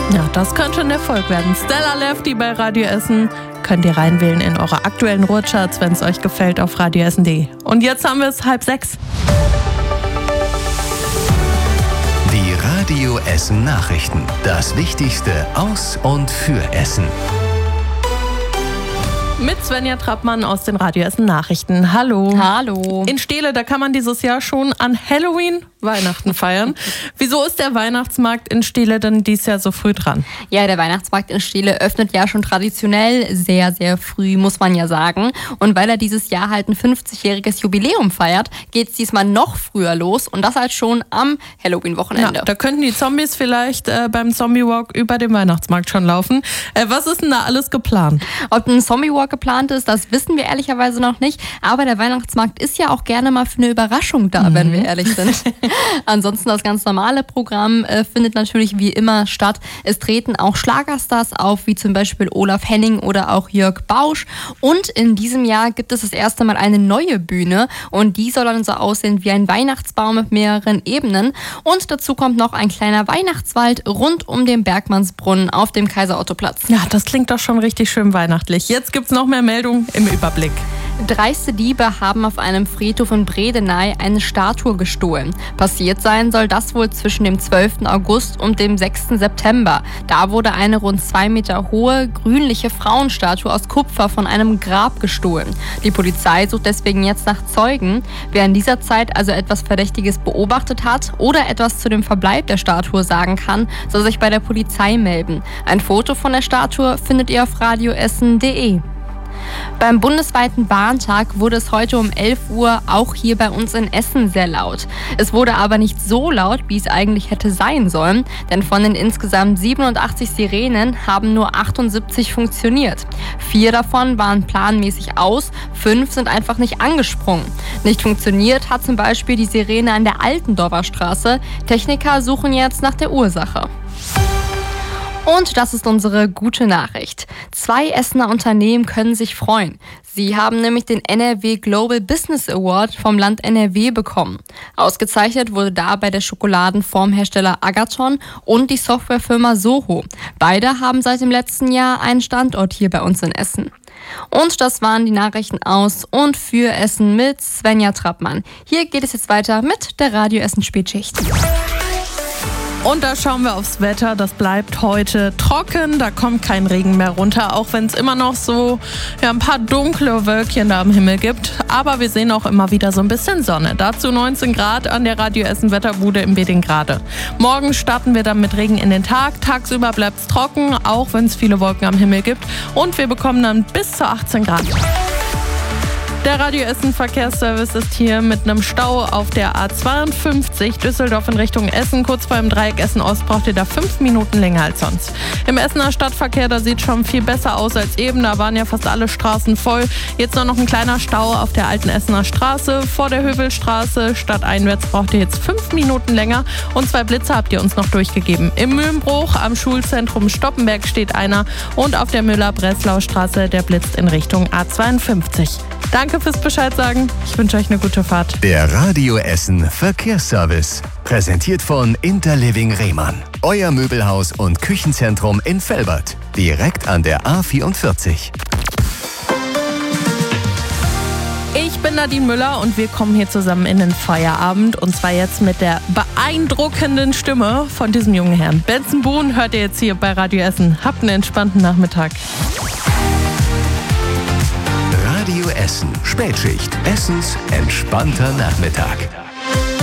Ja, das könnte ein Erfolg werden. Stella Lefty bei Radio Essen. Könnt ihr reinwählen in eure aktuellen Ruhrcharts, wenn es euch gefällt, auf radioessen.de. Und jetzt haben wir es 5:30. Die Radio Essen Nachrichten. Das Wichtigste aus und für Essen. Mit Svenja Trappmann aus den Radio Essen Nachrichten. Hallo. Hallo. In Steele, da kann man dieses Jahr schon an Halloween Weihnachten feiern. Wieso ist der Weihnachtsmarkt in Steele denn dieses Jahr so früh dran? Ja, der Weihnachtsmarkt in Steele öffnet ja schon traditionell sehr, sehr früh, muss man ja sagen. Und weil er dieses Jahr halt ein 50-jähriges Jubiläum feiert, geht es diesmal noch früher los und das halt schon am Halloween-Wochenende. Da könnten die Zombies vielleicht beim Zombie-Walk über den Weihnachtsmarkt schon laufen. Was ist denn da alles geplant? Ob ein Zombie-Walk geplant ist, das wissen wir ehrlicherweise noch nicht. Aber der Weihnachtsmarkt ist ja auch gerne mal für eine Überraschung da, wenn wir ehrlich sind. Ansonsten das ganz normale Programm findet natürlich wie immer statt. Es treten auch Schlagerstars auf, wie zum Beispiel Olaf Henning oder auch Jörg Bausch. Und in diesem Jahr gibt es das erste Mal eine neue Bühne und die soll dann so aussehen wie ein Weihnachtsbaum mit mehreren Ebenen. Und dazu kommt noch ein kleiner Weihnachtswald rund um den Bergmannsbrunnen auf dem Kaiser-Otto-Platz. Ja, das klingt doch schon richtig schön weihnachtlich. Jetzt gibt's noch mehr Meldungen im Überblick. Dreiste Diebe haben auf einem Friedhof in Bredeney eine Statue gestohlen. Passiert sein soll das wohl zwischen dem 12. August und dem 6. September. Da wurde eine rund 2 Meter hohe, grünliche Frauenstatue aus Kupfer von einem Grab gestohlen. Die Polizei sucht deswegen jetzt nach Zeugen. Wer in dieser Zeit also etwas Verdächtiges beobachtet hat oder etwas zu dem Verbleib der Statue sagen kann, soll sich bei der Polizei melden. Ein Foto von der Statue findet ihr auf radioessen.de. Beim bundesweiten Bahntag wurde es heute um 11 Uhr auch hier bei uns in Essen sehr laut. Es wurde aber nicht so laut, wie es eigentlich hätte sein sollen, denn von den insgesamt 87 Sirenen haben nur 78 funktioniert. 4 davon waren planmäßig aus, 5 sind einfach nicht angesprungen. Nicht funktioniert hat zum Beispiel die Sirene an der Altendorfer Straße. Techniker suchen jetzt nach der Ursache. Und das ist unsere gute Nachricht. 2 Essener Unternehmen können sich freuen. Sie haben nämlich den NRW Global Business Award vom Land NRW bekommen. Ausgezeichnet wurde dabei der Schokoladenformhersteller Agathon und die Softwarefirma Soho. Beide haben seit dem letzten Jahr einen Standort hier bei uns in Essen. Und das waren die Nachrichten aus und für Essen mit Svenja Trappmann. Hier geht es jetzt weiter mit der Radio Essen Spätschicht. Und da schauen wir aufs Wetter. Das bleibt heute trocken. Da kommt kein Regen mehr runter, auch wenn es immer noch so ein paar dunkle Wölkchen da am Himmel gibt. Aber wir sehen auch immer wieder so ein bisschen Sonne. Dazu 19 Grad an der Radio Essen Wetterbude in Bedingrade. Morgen starten wir dann mit Regen in den Tag. Tagsüber bleibt es trocken, auch wenn es viele Wolken am Himmel gibt. Und wir bekommen dann bis zu 18 Grad. Der Radio Essen Verkehrsservice ist hier mit einem Stau auf der A52 Düsseldorf in Richtung Essen. Kurz vor dem Dreieck Essen-Ost braucht ihr da 5 Minuten länger als sonst. Im Essener Stadtverkehr, da sieht schon viel besser aus als eben. Da waren ja fast alle Straßen voll. Jetzt nur noch ein kleiner Stau auf der alten Essener Straße. Vor der Hövelstraße stadteinwärts braucht ihr jetzt 5 Minuten länger. Und 2 Blitze habt ihr uns noch durchgegeben. Im Mühlenbruch am Schulzentrum Stoppenberg steht einer. Und auf der Müller-Breslau-Straße, der blitzt in Richtung A52. Danke fürs Bescheid sagen. Ich wünsche euch eine gute Fahrt. Der Radio Essen Verkehrsservice. Präsentiert von Interliving Rehmann. Euer Möbelhaus und Küchenzentrum in Velbert. Direkt an der A44. Ich bin Nadine Müller und wir kommen hier zusammen in den Feierabend. Und zwar jetzt mit der beeindruckenden Stimme von diesem jungen Herrn. Benson Boone hört ihr jetzt hier bei Radio Essen. Habt einen entspannten Nachmittag. Radio Essen Spätschicht. Essens entspannter Nachmittag.